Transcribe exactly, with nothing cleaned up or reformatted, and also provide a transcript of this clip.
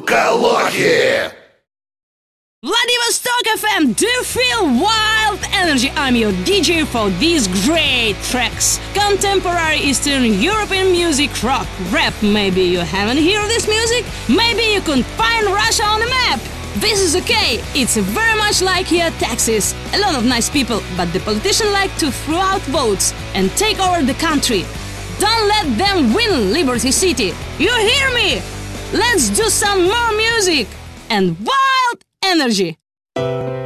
сука, лохи! Vladivostok F M, do you feel wild energy? I'm your D J for these great tracks. Contemporary Eastern European music, rock, rap. Maybe you haven't heard this music? Maybe you couldn't find Russia on the map? This is okay, it's very much like here Texas. A lot of nice people, but the politicians like to throw out votes and take over the country. Don't let them win Liberty City. You hear me? Let's do some more music and wild energy.